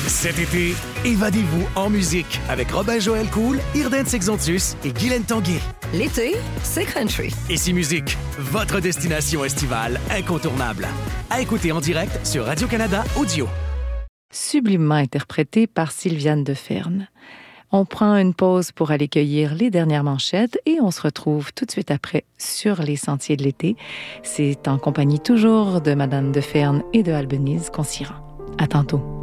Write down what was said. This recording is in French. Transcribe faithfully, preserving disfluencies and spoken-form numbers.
Cet été, évadez-vous en musique avec Robin-Joël Cool, Irden Sexontus et Guylaine Tanguay. L'été, c'est country. Ici Musique, votre destination estivale incontournable. À écouter en direct sur Radio-Canada Audio. Sublimement interprété par Sylviane Deferne. On prend une pause pour aller cueillir les dernières manchettes et on se retrouve tout de suite après sur les sentiers de l'été. C'est en compagnie toujours de Madame Deferne et de Albeniz qu'on s'y rend. À tantôt.